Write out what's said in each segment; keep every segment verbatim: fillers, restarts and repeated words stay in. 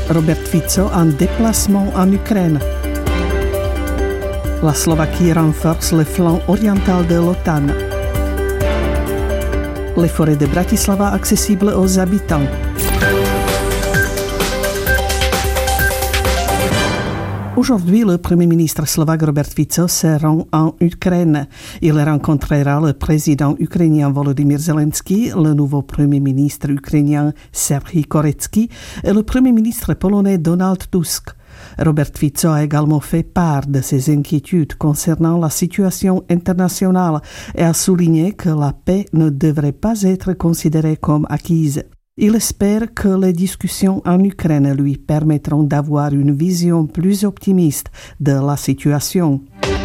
Robert Fico en déplacement en Ukraine. La Slovaquie renforce le flanc oriental de l'OTAN. Les forêts de Bratislava accessibles aux habitants. Aujourd'hui, le Premier ministre slovaque Robert Fico se rend en Ukraine. Il rencontrera le président ukrainien Volodymyr Zelensky, le nouveau Premier ministre ukrainien Serhii Koretský et le Premier ministre polonais Donald Tusk. Robert Fico a également fait part de ses inquiétudes concernant la situation internationale et a souligné que la paix ne devrait pas être considérée comme acquise. Il espère que les discussions en Ukraine lui permettront d'avoir une vision plus optimiste de la situation.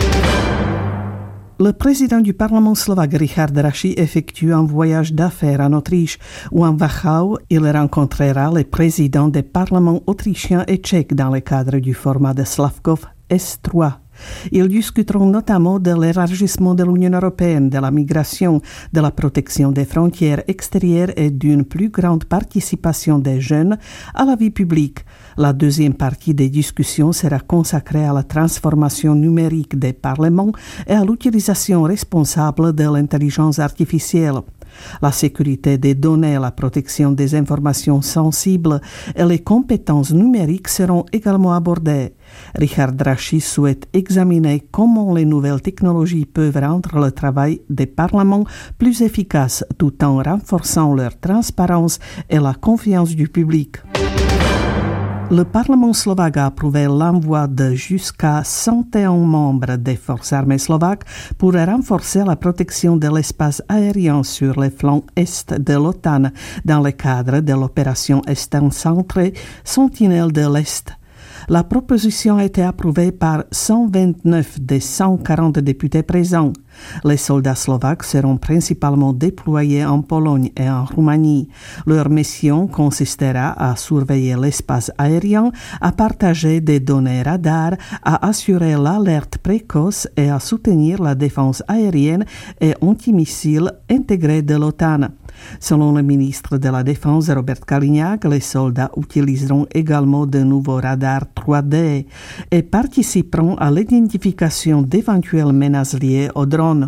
Le président du Parlement slovaque Richard Raši effectue un voyage d'affaires en Autriche où en Wachau, il rencontrera les présidents des parlements autrichiens et tchèques dans le cadre du format de Slavkov S trois. Ils discuteront notamment de l'élargissement de l'Union européenne, de la migration, de la protection des frontières extérieures et d'une plus grande participation des jeunes à la vie publique. La deuxième partie des discussions sera consacrée à la transformation numérique des parlements et à l'utilisation responsable de l'intelligence artificielle. La sécurité des données, la protection des informations sensibles et les compétences numériques seront également abordées. Richard Raši souhaite examiner comment les nouvelles technologies peuvent rendre le travail des parlements plus efficace tout en renforçant leur transparence et la confiance du public. Le Parlement slovaque a approuvé l'envoi de jusqu'à cent un membres des forces armées slovaques pour renforcer la protection de l'espace aérien sur les flancs est de l'OTAN dans le cadre de l'opération Est centrée Sentinelle de l'Est. La proposition a été approuvée par cent vingt-neuf des cent quarante députés présents. Les soldats slovaques seront principalement déployés en Pologne et en Roumanie. Leur mission consistera à surveiller l'espace aérien, à partager des données radar, à assurer l'alerte précoce et à soutenir la défense aérienne et antimissile intégrée de l'OTAN. Selon le ministre de la Défense Robert Kaliňák, les soldats utiliseront également de nouveaux radars trois D et participeront à l'identification d'éventuelles menaces liées aux drones.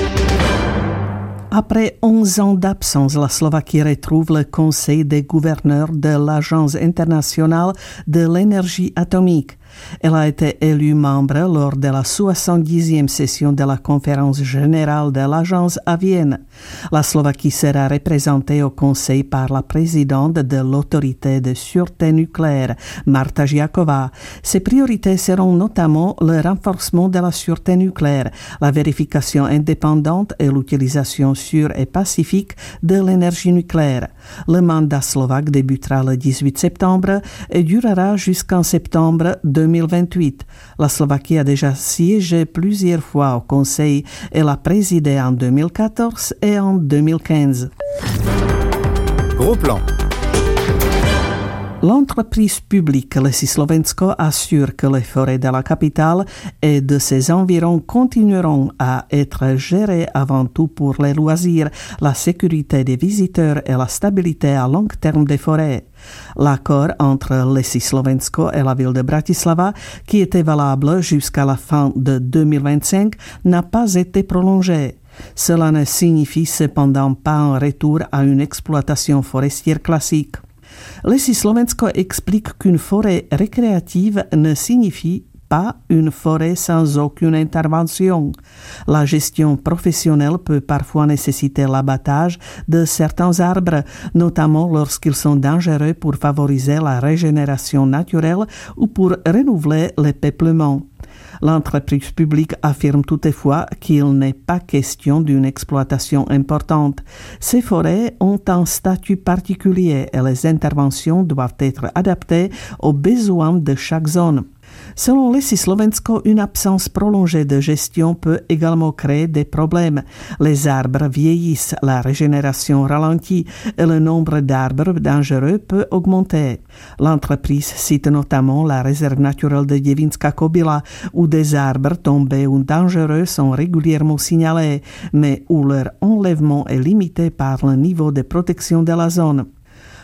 Après onze ans d'absence, la Slovaquie retrouve le Conseil des gouverneurs de l'Agence internationale de l'énergie atomique. Elle a été élue membre lors de la soixante-dixième session de la conférence générale de l'agence à Vienne. La Slovaquie sera représentée au Conseil par la présidente de l'autorité de sûreté nucléaire, Marta Žiaková. Ses priorités seront notamment le renforcement de la sûreté nucléaire, la vérification indépendante et l'utilisation sûre et pacifique de l'énergie nucléaire. Le mandat slovaque débutera le dix-huit septembre et durera jusqu'en septembre deux mille vingt-huit. La Slovaquie a déjà siégé plusieurs fois au Conseil et l'a présidé en deux mille quatorze et en deux mille quinze. Gros plan. L'entreprise publique Lesy Slovensko assure que les forêts de la capitale et de ses environs continueront à être gérées avant tout pour les loisirs, la sécurité des visiteurs et la stabilité à long terme des forêts. L'accord entre Lesy Slovensko et la ville de Bratislava, qui était valable jusqu'à la fin de deux mille vingt-cinq, n'a pas été prolongé. Cela ne signifie cependant pas un retour à une exploitation forestière classique. Lesy Slovensko explique qu'une forêt récréative ne signifie pas une forêt sans aucune intervention. La gestion professionnelle peut parfois nécessiter l'abattage de certains arbres, notamment lorsqu'ils sont dangereux pour favoriser la régénération naturelle ou pour renouveler le peuplement. L'entreprise publique affirme toutefois qu'il n'est pas question d'une exploitation importante. Ces forêts ont un statut particulier et les interventions doivent être adaptées aux besoins de chaque zone. Selon Lesy Slovensko, une absence prolongée de gestion peut également créer des problèmes. Les arbres vieillissent, la régénération ralentit et le nombre d'arbres dangereux peut augmenter. L'entreprise cite notamment la réserve naturelle de Devinská Kobila, où des arbres tombés ou dangereux sont régulièrement signalés, mais où leur enlèvement est limité par le niveau de protection de la zone.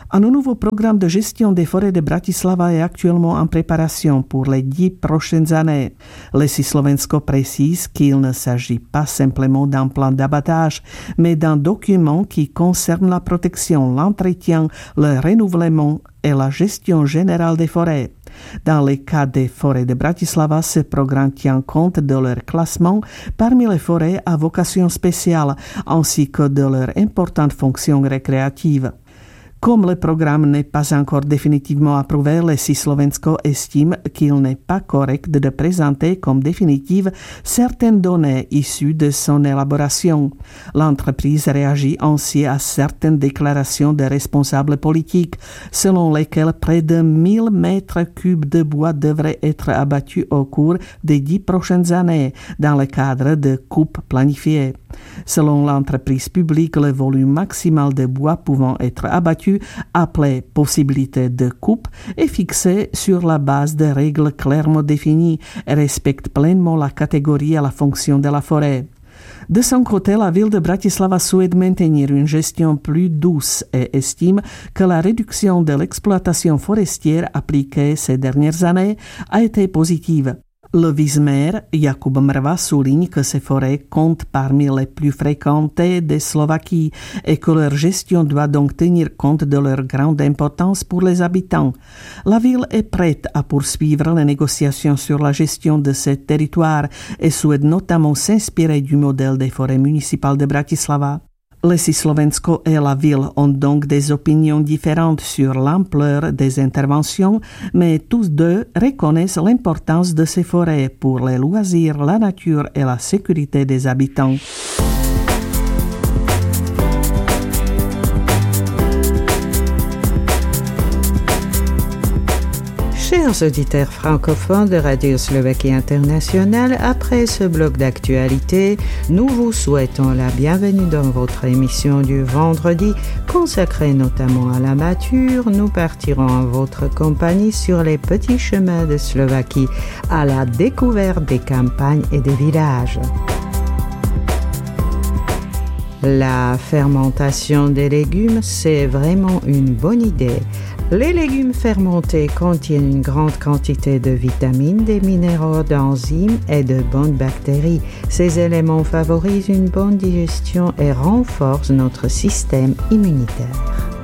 Un nouveau programme de gestion des forêts de Bratislava est actuellement en préparation pour les dix prochaines années. Lesy Slovensko précise qu'il ne s'agit pas simplement d'un plan d'abattage, mais d'un document qui concerne la protection, l'entretien, le renouvellement et la gestion générale des forêts. Dans le cas des forêts de Bratislava, ce programme tient compte de leur classement parmi les forêts à vocation spéciale, ainsi que de leur importante fonction récréative. Comme le programme n'est pas encore définitivement approuvé, Lesy Slovensko estime qu'il n'est pas correct de présenter comme définitive certaines données issues de son élaboration. L'entreprise réagit ainsi à certaines déclarations de responsables politiques, selon lesquelles près de mille mètres cubes de bois devraient être abattus au cours des dix prochaines années, dans le cadre de coupes planifiées. Selon l'entreprise publique, le volume maximal de bois pouvant être abattu, appelé possibilité de coupe, est fixé sur la base de règles clairement définies et respecte pleinement la catégorie et la fonction de la forêt. De son côté, la ville de Bratislava souhaite maintenir une gestion plus douce et estime que la réduction de l'exploitation forestière appliquée ces dernières années a été positive. Le vice-maire Jakub Mrva souligne que ces forêts comptent parmi les plus fréquentées de Slovaquie et que leur gestion doit donc tenir compte de leur grande importance pour les habitants. La ville est prête à poursuivre les négociations sur la gestion de ces territoires et souhaite notamment s'inspirer du modèle des forêts municipales de Bratislava. Lesy Slovensko et la ville ont donc des opinions différentes sur l'ampleur des interventions, mais tous deux reconnaissent l'importance de ces forêts pour les loisirs, la nature et la sécurité des habitants. Chers auditeurs francophones de Radio Slovaquie Internationale, après ce bloc d'actualité, nous vous souhaitons la bienvenue dans votre émission du vendredi, consacrée notamment à la nature. Nous partirons en votre compagnie sur les petits chemins de Slovaquie, à la découverte des campagnes et des villages. La fermentation des légumes, c'est vraiment une bonne idée. Les légumes fermentés contiennent une grande quantité de vitamines, des minéraux, d'enzymes et de bonnes bactéries. Ces éléments favorisent une bonne digestion et renforcent notre système immunitaire.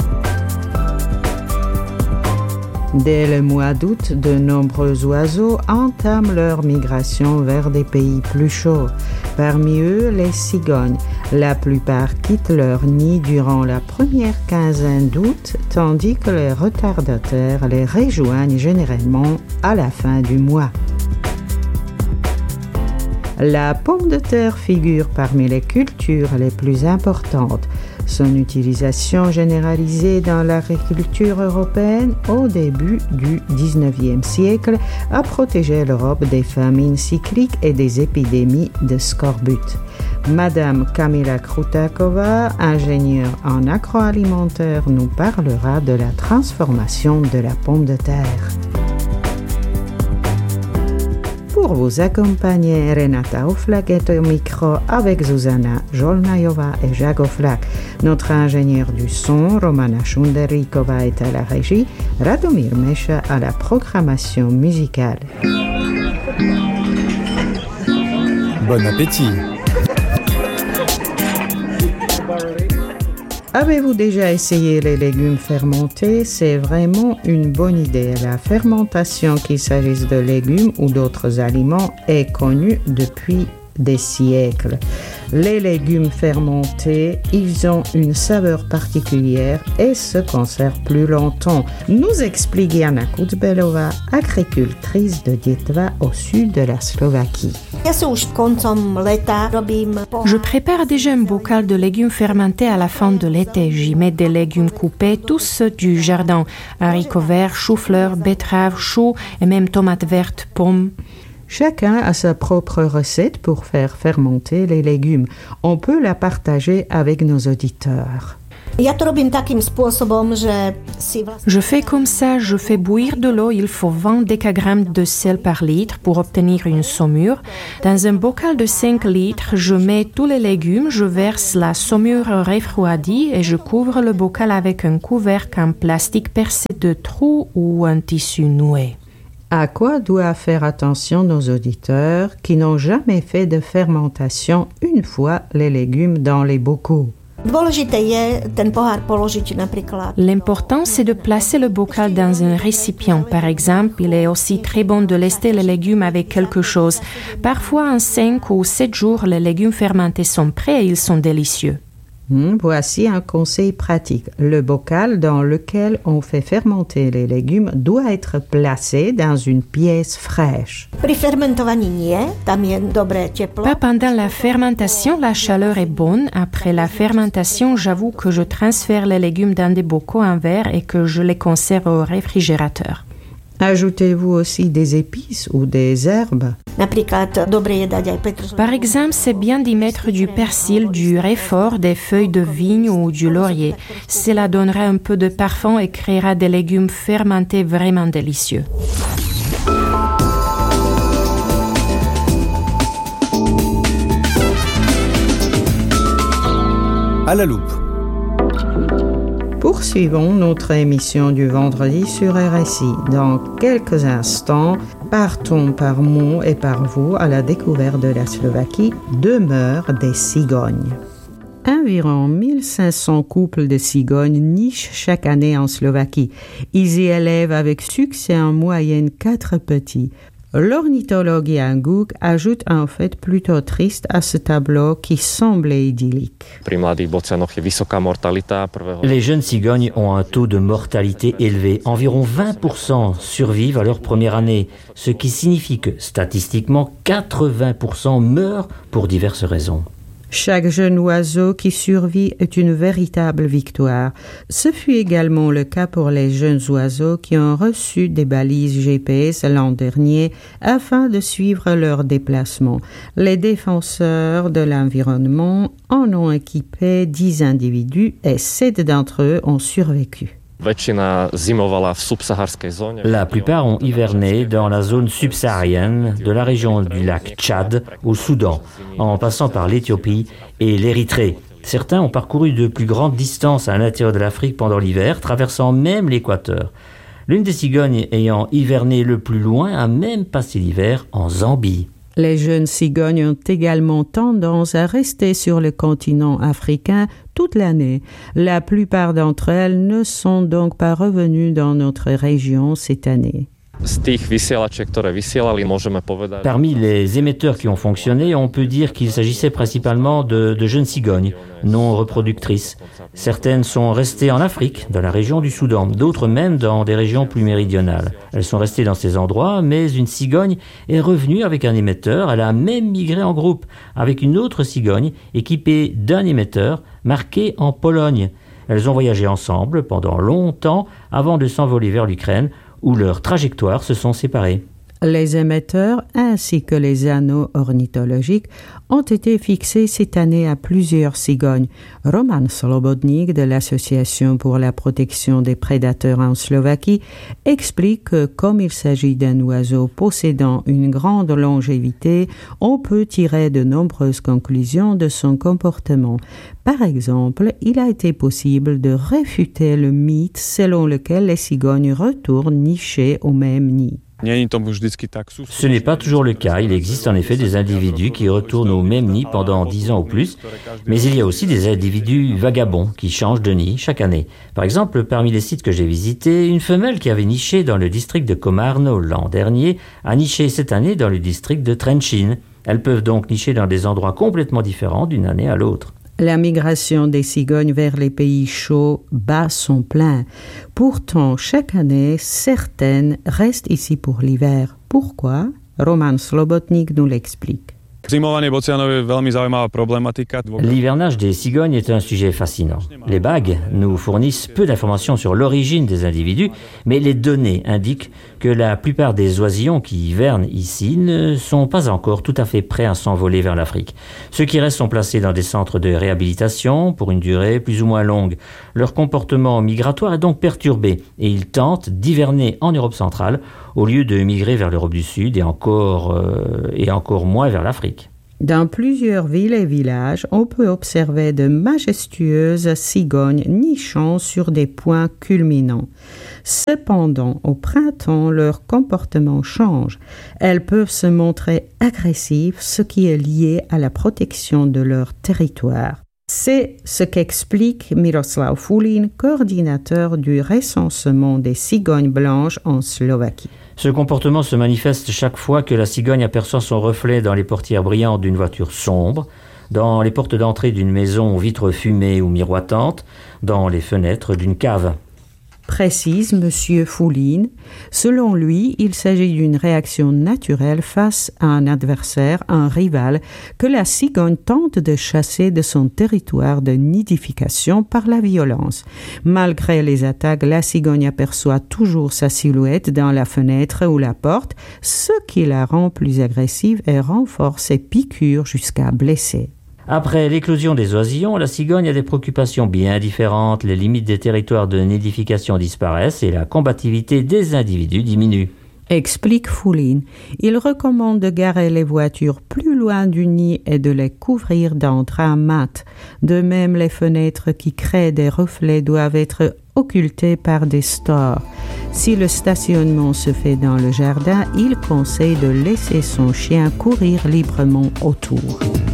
Dès le mois d'août, de nombreux oiseaux entament leur migration vers des pays plus chauds. Parmi eux, les cigognes. La plupart quittent leur nid durant la première quinzaine d'août, tandis que les retardataires les rejoignent généralement à la fin du mois. La pomme de terre figure parmi les cultures les plus importantes. Son utilisation généralisée dans l'agriculture européenne au début du dix-neuvième siècle a protégé l'Europe des famines cycliques et des épidémies de scorbut. Madame Kamila Krutáková, ingénieure en agroalimentaire, nous parlera de la transformation de la pomme de terre. Pour vous accompagner, Renata Oflak est au micro avec Zuzana Jolnajová et Jacques Oflak. Notre ingénieur du son, Romana Šunderríková, est à la régie, Radomír Meša à la programmation musicale. Bon appétit! Avez-vous déjà essayé les légumes fermentés? C'est vraiment une bonne idée. La fermentation, qu'il s'agisse de légumes ou d'autres aliments, est connue depuis des siècles. Les légumes fermentés, ils ont une saveur particulière et se conservent plus longtemps, nous explique Jana Kucbelová, agricultrice de Dětva au sud de la Slovaquie. Je prépare déjà un bocal de légumes fermentés à la fin de l'été. J'y mets des légumes coupés, tous ceux du jardin, haricots verts, choux-fleurs, betteraves, choux et même tomates vertes, pommes. Chacun a sa propre recette pour faire fermenter les légumes. On peut la partager avec nos auditeurs. Je fais comme ça, je fais bouillir de l'eau, il faut vingt décagrammes de sel par litre pour obtenir une saumure. Dans un bocal de cinq litres, je mets tous les légumes, je verse la saumure refroidie et je couvre le bocal avec un couvercle en plastique percé de trous ou un tissu noué. À quoi doivent faire attention nos auditeurs qui n'ont jamais fait de fermentation une fois les légumes dans les bocaux? L'important, c'est de placer le bocal dans un récipient. Par exemple, il est aussi très bon de lester les légumes avec quelque chose. Parfois, en cinq ou sept jours, les légumes fermentés sont prêts et ils sont délicieux. Mmh, voici un conseil pratique. Le bocal dans lequel on fait fermenter les légumes doit être placé dans une pièce fraîche. Pas pendant la fermentation, la chaleur est bonne. Après la fermentation, j'avoue que je transfère les légumes dans des bocaux en verre et que je les conserve au réfrigérateur. Ajoutez-vous aussi des épices ou des herbes? Par exemple, c'est bien d'y mettre du persil, du réfort, des feuilles de vigne ou du laurier. Cela donnera un peu de parfum et créera des légumes fermentés vraiment délicieux. À la loupe. Poursuivons notre émission du vendredi sur R S I. Dans quelques instants, partons par moi et par vous à la découverte de la Slovaquie, demeure des cigognes. Environ mille cinq cents couples de cigognes nichent chaque année en Slovaquie. Ils y élèvent avec succès en moyenne quatre petits. L'ornithologue Jan Guk ajoute un fait plutôt triste à ce tableau qui semblait idyllique. Les jeunes cigognes ont un taux de mortalité élevé. Environ vingt pour cent survivent à leur première année, ce qui signifie que, statistiquement, quatre-vingts pour cent meurent pour diverses raisons. Chaque jeune oiseau qui survit est une véritable victoire. Ce fut également le cas pour les jeunes oiseaux qui ont reçu des balises G P S l'an dernier afin de suivre leur déplacement. Les défenseurs de l'environnement en ont équipé dix individus et sept d'entre eux ont survécu. La plupart ont hiverné dans la zone subsaharienne de la région du lac Tchad au Soudan, en passant par l'Éthiopie et l'Érythrée. Certains ont parcouru de plus grandes distances à l'intérieur de l'Afrique pendant l'hiver, traversant même l'équateur. L'une des cigognes ayant hiverné le plus loin a même passé l'hiver en Zambie. Les jeunes cigognes ont également tendance à rester sur le continent africain toute l'année. La plupart d'entre elles ne sont donc pas revenues dans notre région cette année. Parmi les émetteurs qui ont fonctionné, on peut dire qu'il s'agissait principalement de, de jeunes cigognes, non reproductrices. Certaines sont restées en Afrique, dans la région du Soudan, d'autres même dans des régions plus méridionales. Elles sont restées dans ces endroits, mais une cigogne est revenue avec un émetteur. Elle a même migré en groupe, avec une autre cigogne équipée d'un émetteur marqué en Pologne. Elles ont voyagé ensemble pendant longtemps avant de s'envoler vers l'Ukraine, où leurs trajectoires se sont séparées. Les émetteurs ainsi que les anneaux ornithologiques ont été fixés cette année à plusieurs cigognes. Roman Slobodnik de l'Association pour la protection des prédateurs en Slovaquie explique que comme il s'agit d'un oiseau possédant une grande longévité, on peut tirer de nombreuses conclusions de son comportement. Par exemple, il a été possible de réfuter le mythe selon lequel les cigognes retournent nicher au même nid. Ce n'est pas toujours le cas. Il existe en effet des individus qui retournent au même nid pendant dix ans ou plus, mais il y a aussi des individus vagabonds qui changent de nid chaque année. Par exemple, parmi les sites que j'ai visités, une femelle qui avait niché dans le district de Komarno l'an dernier a niché cette année dans le district de Trenčín. Elles peuvent donc nicher dans des endroits complètement différents d'une année à l'autre. La migration des cigognes vers les pays chauds bat son plein. Pourtant, chaque année, certaines restent ici pour l'hiver. Pourquoi? Roman Slobodnik nous l'explique. L'hivernage des cigognes est un sujet fascinant. Les bagues nous fournissent peu d'informations sur l'origine des individus, mais les données indiquent que la plupart des oisillons qui hivernent ici ne sont pas encore tout à fait prêts à s'envoler vers l'Afrique. Ceux qui restent sont placés dans des centres de réhabilitation pour une durée plus ou moins longue. Leur comportement migratoire est donc perturbé et ils tentent d'hiverner en Europe centrale au lieu de migrer vers l'Europe du Sud et encore, euh, et encore moins vers l'Afrique. Dans plusieurs villes et villages, on peut observer de majestueuses cigognes nichant sur des points culminants. Cependant, au printemps, leur comportement change. Elles peuvent se montrer agressives, ce qui est lié à la protection de leur territoire. C'est ce qu'explique Miroslav Fulin, coordinateur du recensement des cigognes blanches en Slovaquie. Ce comportement se manifeste chaque fois que la cigogne aperçoit son reflet dans les portières brillantes d'une voiture sombre, dans les portes d'entrée d'une maison aux vitres fumées ou miroitantes, dans les fenêtres d'une cave. Précise M. Fulin. Selon lui, il s'agit d'une réaction naturelle face à un adversaire, un rival, que la cigogne tente de chasser de son territoire de nidification par la violence. Malgré les attaques, la cigogne aperçoit toujours sa silhouette dans la fenêtre ou la porte, ce qui la rend plus agressive et renforce ses piqûres jusqu'à blesser. Après l'éclosion des oisillons, la cigogne a des préoccupations bien différentes. Les limites des territoires de nidification disparaissent et la combativité des individus diminue. Explique Fulin. Il recommande de garer les voitures plus loin du nid et de les couvrir d'un drap mat. De même, les fenêtres qui créent des reflets doivent être occultées par des stores. Si le stationnement se fait dans le jardin, il conseille de laisser son chien courir librement autour.